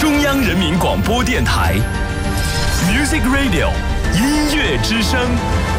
中央人民广播电台 Music Radio 音乐之声。